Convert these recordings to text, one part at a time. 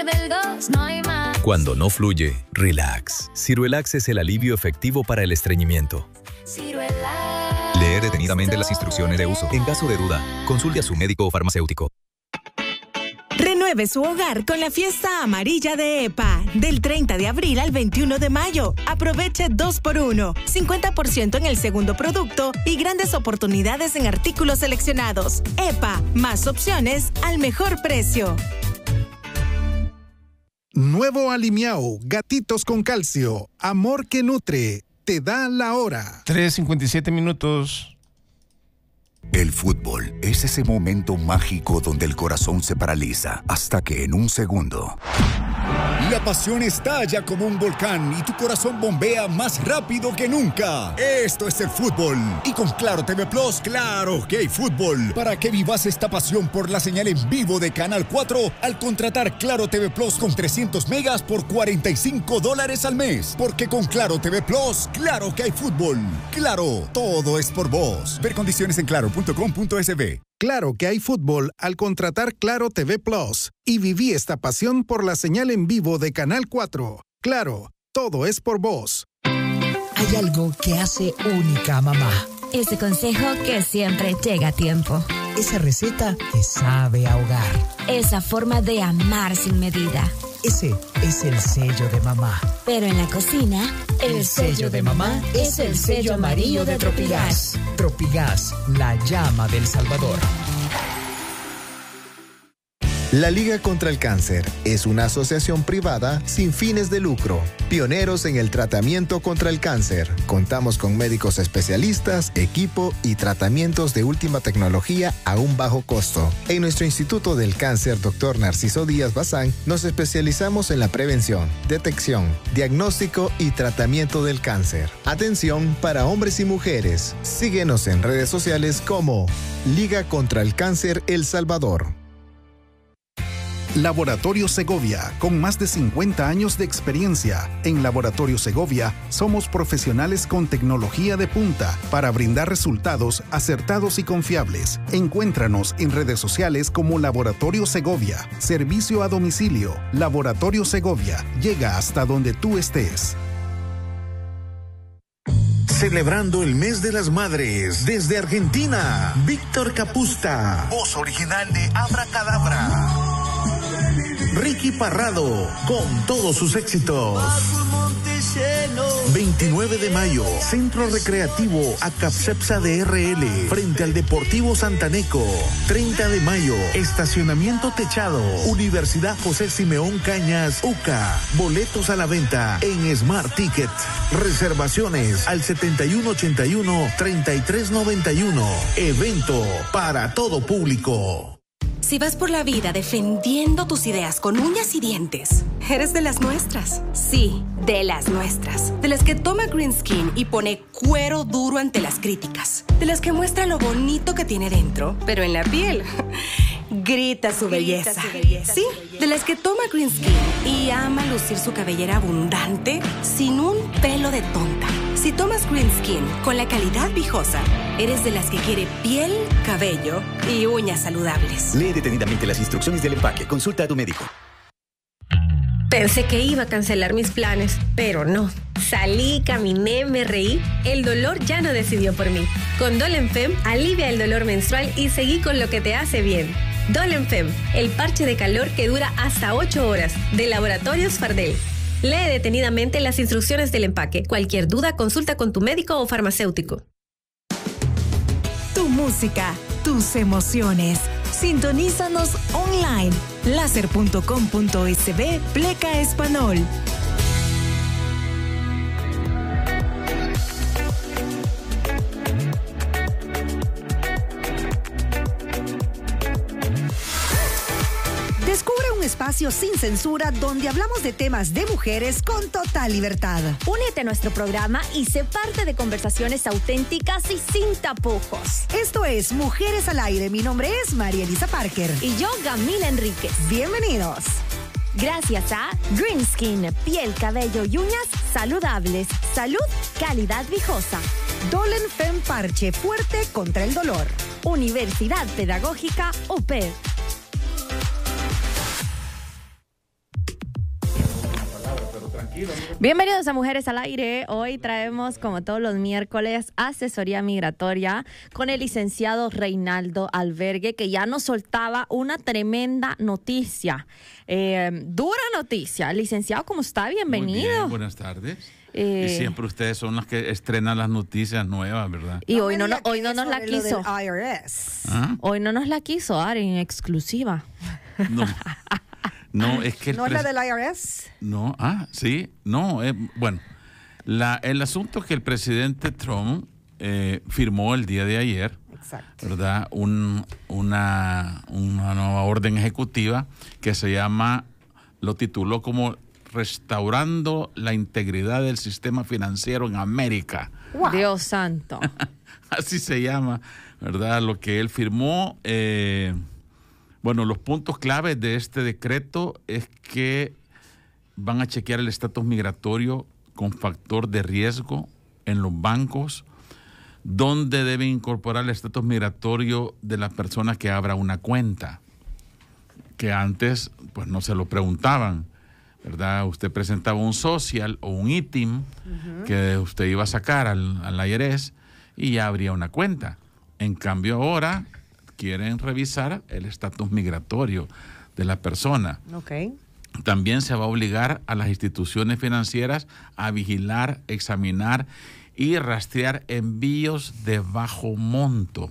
Del 2 no hay más. Cuando no fluye, relax. Ciruelax es el alivio efectivo para el estreñimiento. Ciruelax. Leer detenidamente las instrucciones de uso. En caso de duda, consulte a su médico o farmacéutico. Renueve su hogar con la fiesta amarilla de EPA. Del 30 de abril al 21 de mayo. Aproveche 2x1, 50% en el segundo producto y grandes oportunidades en artículos seleccionados. EPA, más opciones al mejor precio. Nuevo Alimiao, gatitos con calcio, amor que nutre, te da la hora. 3:57. El fútbol es ese momento mágico donde el corazón se paraliza hasta que en un segundo la pasión estalla como un volcán y tu corazón bombea más rápido que nunca. Esto es el fútbol. Y con Claro TV Plus, claro que hay fútbol. Para que vivas esta pasión por la señal en vivo de Canal 4 al contratar Claro TV Plus con 300 megas por $45 al mes. Porque con Claro TV Plus, claro que hay fútbol. Claro, todo es por vos. Ver condiciones en claro.com.sb. Claro que hay fútbol al contratar Claro TV Plus y viví esta pasión por la señal en vivo de Canal 4. Claro, todo es por vos. Hay algo que hace única a mamá. Ese consejo que siempre llega a tiempo. Esa receta que sabe a hogar. Esa forma de amar sin medida. Ese es el sello de mamá. Pero en la cocina, el sello de mamá es el sello amarillo de Tropigas. Tropigas, la llama del Salvador. La Liga contra el Cáncer es una asociación privada sin fines de lucro, pioneros en el tratamiento contra el cáncer. Contamos con médicos especialistas, equipo y tratamientos de última tecnología a un bajo costo. En nuestro Instituto del Cáncer, Dr. Narciso Díaz Bazán, nos especializamos en la prevención, detección, diagnóstico y tratamiento del cáncer. Atención para hombres y mujeres. Síguenos en redes sociales como Liga contra el Cáncer El Salvador. Laboratorio Segovia, con más de 50 años de experiencia. En Laboratorio Segovia somos profesionales con tecnología de punta para brindar resultados acertados y confiables. Encuéntranos en redes sociales como Laboratorio Segovia. Servicio a domicilio. Laboratorio Segovia. Llega hasta donde tú estés. Celebrando el mes de las madres desde Argentina, Víctor Capusta, voz original de Abracadabra. Ricky Parrado, con todos sus éxitos. 29 de mayo, Centro Recreativo Acapcepsa DRL, frente al Deportivo Santaneco. 30 de mayo, Estacionamiento Techado, Universidad José Simeón Cañas, UCA. Boletos a la venta en Smart Ticket. Reservaciones al 7181-3391. Evento para todo público. Si vas por la vida defendiendo tus ideas con uñas y dientes, eres de las nuestras. Sí, de las nuestras. De las que toma Green Skin y pone cuero duro ante las críticas. De las que muestra lo bonito que tiene dentro, pero en la piel grita su belleza. Sí, de las que toma Green Skin y ama lucir su cabellera abundante sin un pelo de tonta. Si tomas Green Skin con la calidad Viejosa, eres de las que quiere piel, cabello y uñas saludables. Lee detenidamente las instrucciones del empaque. Consulta a tu médico. Pensé que iba a cancelar mis planes, pero no. Salí, caminé, me reí. El dolor ya no decidió por mí. Con Dolenfem, alivia el dolor menstrual y seguí con lo que te hace bien. Dolenfem, el parche de calor que dura hasta 8 horas, de Laboratorios Fardel. Lee detenidamente las instrucciones del empaque. Cualquier duda, consulta con tu médico o farmacéutico. Tu música, tus emociones. Sintonízanos online. Láser.com.sb Pleca Español. Descubre un espacio sin censura donde hablamos de temas de mujeres con total libertad. Únete a nuestro programa y sé parte de conversaciones auténticas y sin tapujos. Esto es Mujeres al Aire. Mi nombre es María Elisa Parker. Y yo, Gamila Enríquez. Bienvenidos. Gracias a Green Skin, piel, cabello y uñas saludables. Salud, calidad Viejosa. Dolenfem parche fuerte contra el dolor. Universidad Pedagógica UPED. Bienvenidos a Mujeres al Aire. Hoy traemos, como todos los miércoles, asesoría migratoria con el licenciado Reinaldo Albergue, que ya nos soltaba una tremenda noticia, dura noticia. Licenciado, ¿cómo está? Bienvenido. Muy bien, buenas tardes. Y siempre ustedes son los que estrenan las noticias nuevas, ¿verdad? Y hoy no nos la quiso. IRS. Hoy no nos la quiso dar en exclusiva. No, es que... ¿No es la del IRS? No, sí, no, bueno, el asunto es que el presidente Trump firmó el día de ayer, exacto, ¿verdad? Una nueva orden ejecutiva que se llama, lo tituló como Restaurando la Integridad del Sistema Financiero en América. Wow. Dios santo. Así se llama, ¿verdad? Lo que él firmó. Bueno, los puntos claves de este decreto es que van a chequear el estatus migratorio con factor de riesgo en los bancos, donde deben incorporar el estatus migratorio de la persona que abra una cuenta, que antes pues no se lo preguntaban, ¿verdad? Usted presentaba un social o un ITIN que usted iba a sacar al IRS y ya abría una cuenta. En cambio ahora quieren revisar el estatus migratorio de la persona. Okay. También se va a obligar a las instituciones financieras a vigilar, examinar y rastrear envíos de bajo monto,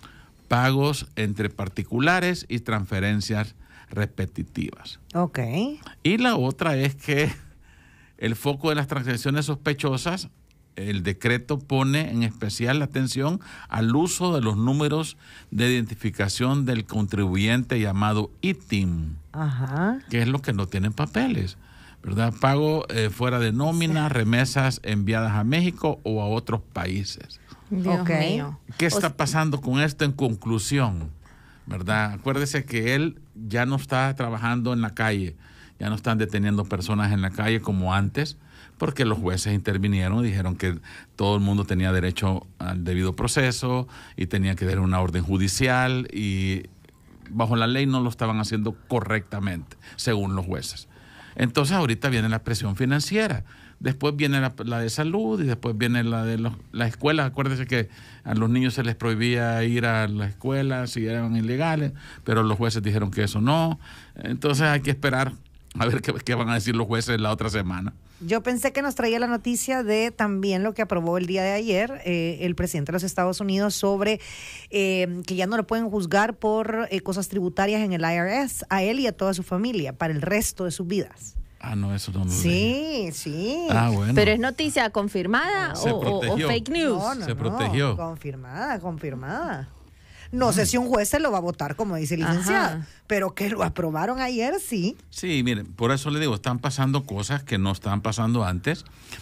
pagos entre particulares y transferencias repetitivas. Okay. Y la otra es que el foco de las transacciones sospechosas, el decreto pone en especial atención al uso de los números de identificación del contribuyente llamado ITIN, que es lo que no tienen papeles, ¿verdad? Pago fuera de nómina, remesas enviadas a México o a otros países. Dios mío. ¿Qué está pasando con esto en conclusión? ¿Verdad? Acuérdese que él ya no está trabajando en la calle, ya no están deteniendo personas en la calle como antes, porque los jueces intervinieron y dijeron que todo el mundo tenía derecho al debido proceso y tenía que tener una orden judicial y bajo la ley no lo estaban haciendo correctamente, según los jueces. Entonces ahorita viene la presión financiera, después viene la de salud y después viene la de la escuela. Acuérdense que a los niños se les prohibía ir a la escuela si eran ilegales, pero los jueces dijeron que eso no. Entonces hay que esperar a ver qué van a decir los jueces la otra semana. Yo pensé que nos traía la noticia de también lo que aprobó el día de ayer el presidente de los Estados Unidos sobre que ya no lo pueden juzgar por cosas tributarias en el IRS a él y a toda su familia para el resto de sus vidas. No, eso no lo Sí, sí. Bueno. ¿Pero es noticia confirmada o fake news? Se protegió. Confirmada. No sé si un juez se lo va a votar, como dice el licenciado, pero que lo aprobaron ayer, sí. Sí, miren, por eso le digo, están pasando cosas que no estaban pasando antes.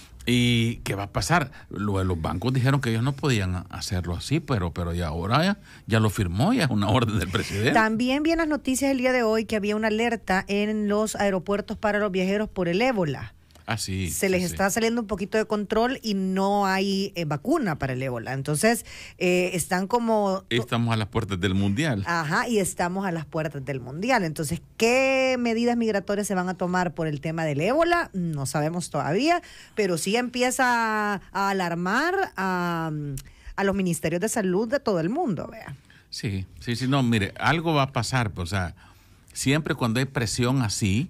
¿Y qué va a pasar? Los bancos dijeron que ellos no podían hacerlo así, pero ya ahora ya lo firmó, ya es una orden del presidente. También vi en las noticias el día de hoy que había una alerta en los aeropuertos para los viajeros por el ébola. Sí. Se les está saliendo un poquito de control y no hay vacuna para el ébola. Entonces, están como... Estamos a las puertas del Mundial. Y estamos a las puertas del Mundial. Entonces, ¿qué medidas migratorias se van a tomar por el tema del ébola? No sabemos todavía, pero sí empieza a alarmar a los ministerios de salud de todo el mundo, vea. Sí. No, mire, algo va a pasar. O sea, siempre cuando hay presión así,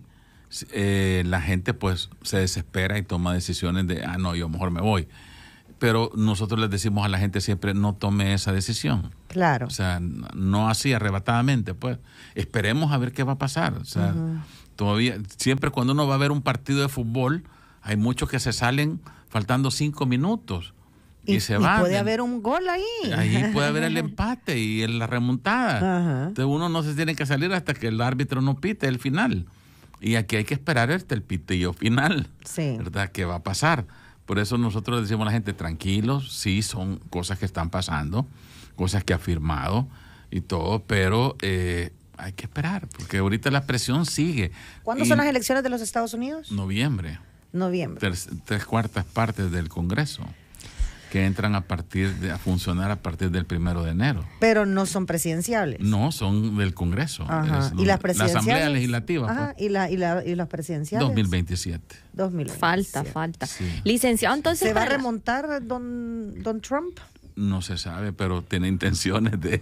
la gente pues se desespera y toma decisiones de, yo mejor me voy. Pero nosotros les decimos a la gente siempre, no tome esa decisión. Claro. O sea, no así arrebatadamente, pues. Esperemos a ver qué va a pasar. O sea, todavía, siempre cuando uno va a ver un partido de fútbol, hay muchos que se salen faltando 5 minutos. Y se van. Puede haber un gol ahí. Ahí puede haber el empate y la remontada. Entonces uno no se tiene que salir hasta que el árbitro no pite el final. Y aquí hay que esperar hasta el pitillo final, ¿verdad? ¿Qué va a pasar? Por eso nosotros le decimos a la gente, tranquilos, sí, son cosas que están pasando, cosas que ha firmado y todo, pero hay que esperar, porque ahorita la presión sigue. ¿Cuándo son las elecciones de los Estados Unidos? Noviembre. 3/4 partes del Congreso. que entran a funcionar a partir del 1 de enero. Pero no son presidenciales. No, son del Congreso. ¿Y las presidenciales? La Asamblea Legislativa. Ajá. ¿Y las presidenciales? 2027. Falta. Sí. Licenciado, entonces... ¿Se va a remontar don Trump? No se sabe, pero tiene intenciones de...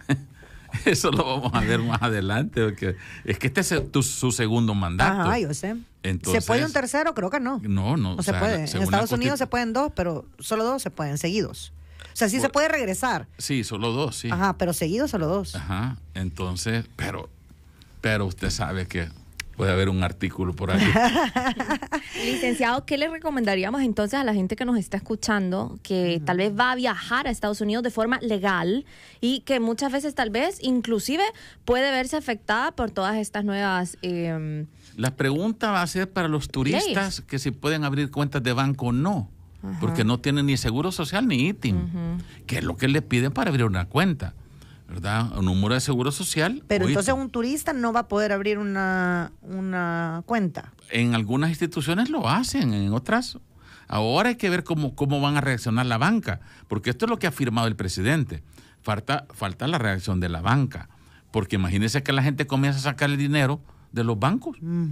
Eso lo vamos a ver más adelante, porque es que este es su segundo mandato. Ajá, yo sé. Entonces, ¿se puede un tercero? Creo que no. No se puede. En Estados Unidos se pueden 2, pero solo 2 se pueden seguidos. O sea, sí se puede regresar. Sí, solo 2, sí. Ajá, pero seguidos solo 2. Ajá, entonces, pero usted sabe que puede haber un artículo por ahí. Licenciado, ¿qué le recomendaríamos entonces a la gente que nos está escuchando, que tal vez va a viajar a Estados Unidos de forma legal y que muchas veces tal vez inclusive puede verse afectada por todas estas nuevas... La pregunta va a ser para los turistas leyes, que si pueden abrir cuentas de banco o no, porque no tienen ni seguro social ni ITIN, que es lo que le piden para abrir una cuenta, ¿verdad? Un número de seguro social. Pero entonces un turista no va a poder abrir una cuenta. En algunas instituciones lo hacen, en otras. Ahora hay que ver cómo van a reaccionar la banca, porque esto es lo que ha afirmado el presidente. Falta la reacción de la banca, porque imagínense que la gente comienza a sacar el dinero de los bancos.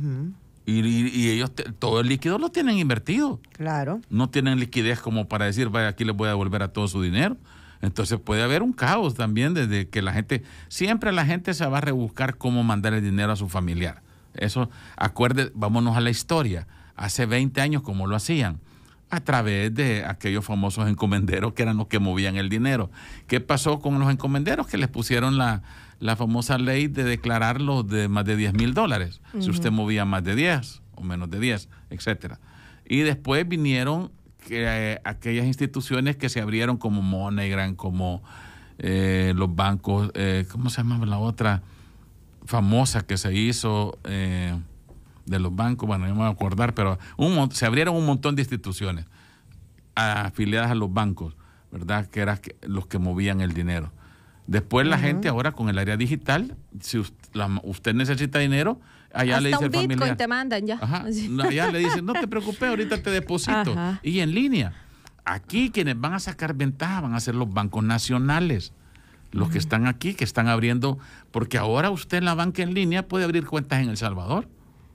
Y ellos todo el líquido lo tienen invertido. Claro. No tienen liquidez como para decir, vaya, aquí les voy a devolver a todo su dinero. Entonces puede haber un caos también desde que siempre la gente se va a rebuscar cómo mandar el dinero a su familiar. Eso, vámonos a la historia. Hace 20 años, ¿cómo lo hacían? A través de aquellos famosos encomenderos que eran los que movían el dinero. ¿Qué pasó con los encomenderos? Que les pusieron la famosa ley de declararlo de más de $10,000. Si usted movía más de 10 o menos de 10, etcétera. Y después vinieron aquellas instituciones que se abrieron como MoneyGram, como los bancos, ¿cómo se llama la otra famosa que se hizo de los bancos? Bueno, no me voy a acordar, pero se abrieron un montón de instituciones afiliadas a los bancos, ¿verdad? Que eran los que movían el dinero. Después la gente ahora con el área digital, si usted necesita dinero, allá le dice el familiar. Bitcoin te mandan ya. Allá le dicen, no te preocupes, ahorita te deposito. Y en línea. Aquí quienes van a sacar ventaja van a ser los bancos nacionales. Los que están aquí, que están abriendo, porque ahora usted en la banca en línea puede abrir cuentas en El Salvador.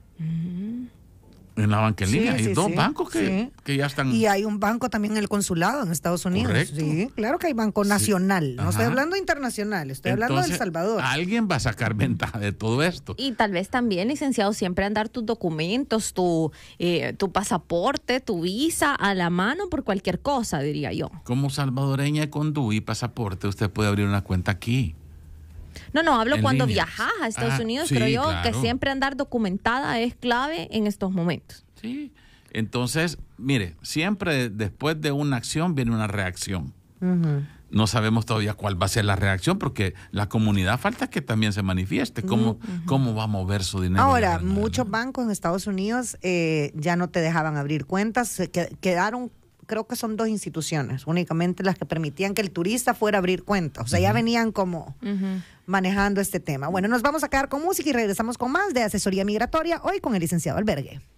En la banca en línea hay dos bancos que ya están. Y hay un banco también en el consulado en Estados Unidos. Correcto. Sí, claro que hay banco nacional. No estoy hablando internacional, estoy hablando de El Salvador. Alguien va a sacar ventaja de todo esto. Y tal vez también, licenciado, siempre andar tus documentos, tu pasaporte, tu visa a la mano por cualquier cosa, diría yo. Como salvadoreña con DUI y pasaporte, usted puede abrir una cuenta aquí. No, hablo cuando viajas a Estados Unidos, creo yo, que siempre andar documentada es clave en estos momentos. Sí, entonces, mire, siempre después de una acción viene una reacción. No sabemos todavía cuál va a ser la reacción, porque la comunidad falta que también se manifieste, cómo va a mover su dinero. Ahora, muchos bancos en Estados Unidos ya no te dejaban abrir cuentas, quedaron... Creo que son 2 instituciones, únicamente las que permitían que el turista fuera a abrir cuentas. O sea, ya venían como manejando este tema. Bueno, nos vamos a quedar con música y regresamos con más de Asesoría Migratoria, hoy con el licenciado Albergue.